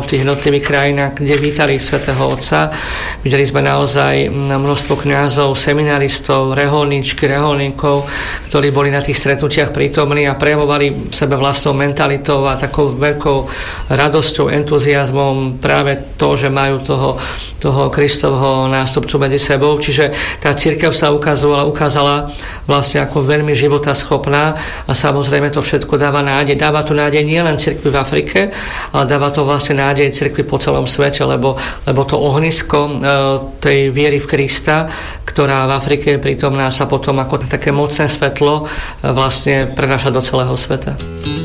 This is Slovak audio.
v tých jednotlivých krajinách, kde vítali svätého Otca. Videli sme naozaj množstvo kňazov, seminaristov, reholníkov, ktorí boli na tých stretnutiach prítomní a prejavovali sebe vlastnou mentalitou a takou veľkou radosťou, entuziazmom práve to, že majú toho Kristovho nástupcu medzi sebou. Čiže tá cirkev sa ukázala vlastne ako veľmi životaschopná a samozrejme to všetko dáva nádej. Dáva to nádej nielen cirkvi v Afrike, ale dáva to vlastne nádej cirkvi po celom svete, lebo to ohnisko tej viery v Krista, ktorá v Afrike je prítomná, sa potom ako také mocné svetlo vlastne prenáša do celého sveta.